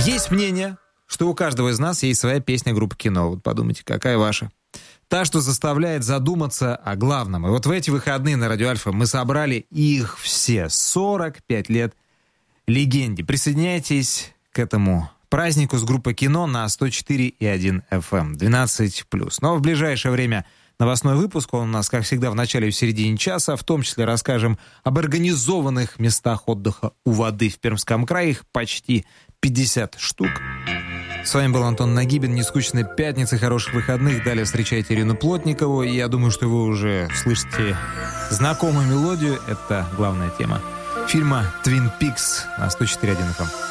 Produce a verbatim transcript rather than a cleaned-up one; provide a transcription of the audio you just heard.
Есть мнение, что у каждого из нас есть своя песня группы Кино. Вот подумайте, какая ваша? Та, что заставляет задуматься о главном. И вот в эти выходные на Радио Альфа мы собрали их все. сорок пять лет легенде. Присоединяйтесь к этому празднику с группой Кино на сто четыре и один эф эм, двенадцать плюс. Но в ближайшее время новостной выпуск, он у нас, как всегда, в начале и в середине часа. В том числе расскажем об организованных местах отдыха у воды в Пермском крае. Их почти пятьдесят штук. С вами был Антон Нагибин. Нескучной пятницы, хороших выходных. Далее встречайте Ирину Плотникову. И я думаю, что вы уже слышите знакомую мелодию. Это главная тема фильма «Твин Пикс» на сто четыре и один эф эм.